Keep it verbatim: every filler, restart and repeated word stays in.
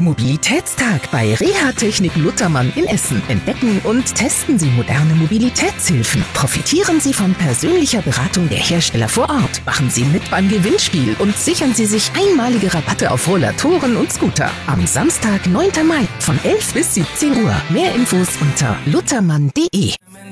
Mobilitätstag bei Reha-Technik Luthermann in Essen. Entdecken und testen Sie moderne Mobilitätshilfen. Profitieren Sie von persönlicher Beratung der Hersteller vor Ort. Machen Sie mit beim Gewinnspiel und sichern Sie sich einmalige Rabatte auf Rollatoren und Scooter. Am Samstag, neunten Mai von elf bis siebzehn Uhr. Mehr Infos unter luthermann punkt de.